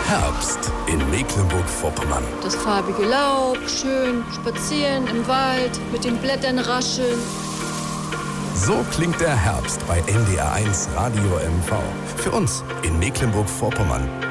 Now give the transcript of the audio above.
Herbst in Mecklenburg-Vorpommern. Das farbige Laub, schön spazieren im Wald, mit den Blättern rascheln. So klingt der Herbst bei NDR 1 Radio MV. Für uns in Mecklenburg-Vorpommern.